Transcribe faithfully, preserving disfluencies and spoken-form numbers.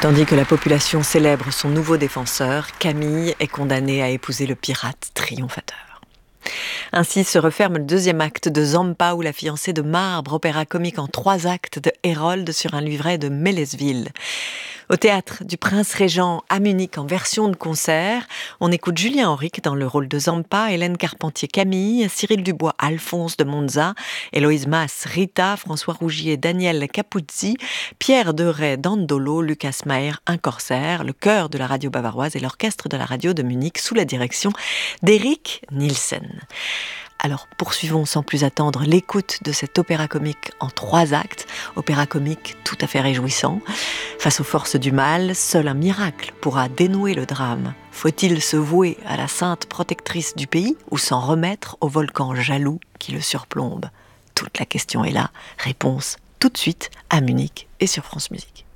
Tandis que la population célèbre son nouveau défenseur, Camille est condamnée à épouser le pirate triomphateur. Ainsi se referme le deuxième acte de Zampa ou la fiancée de marbre, opéra comique en trois actes de Hérold sur un livret de Mélesville. Au théâtre du Prince Régent à Munich en version de concert, on écoute Julien Henrique dans le rôle de Zampa, Hélène Carpentier Camille, Cyril Dubois Alphonse de Monza, Héloïse Masse Rita, François Rougier Daniel Capuzzi, Pierre Deray Dandolo, Lucas Maher un corsaire, le chœur de la radio bavaroise et l'orchestre de la radio de Munich sous la direction d'Eric Nielsen. Alors poursuivons sans plus attendre l'écoute de cet opéra comique en trois actes, opéra comique tout à fait réjouissant. Face aux forces du mal, seul un miracle pourra dénouer le drame. Faut-il se vouer à la sainte protectrice du pays ou s'en remettre au volcan jaloux qui le surplombe ? Toute la question est là. Réponse tout de suite à Munich et sur France Musique.